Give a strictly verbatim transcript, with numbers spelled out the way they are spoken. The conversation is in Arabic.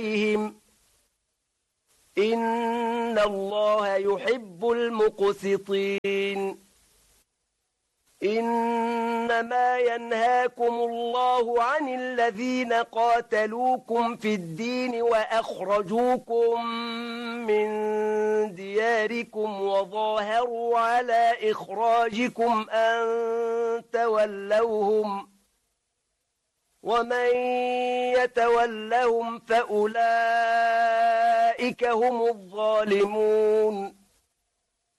عليهم إن الله يحب المقسطين إنما ينهاكم الله عن الذين قاتلوكم في الدين وأخرجوكم من دياركم وظاهروا على إخراجكم أن تولوهم ومن يتولهم فأولئك هم الظالمون